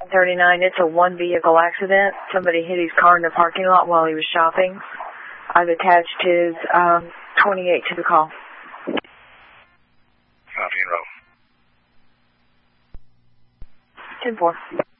39, it's a one-vehicle accident. Somebody hit his car in the parking lot while he was shopping. I've attached his 28 to the call. Copy and roll. 10-4.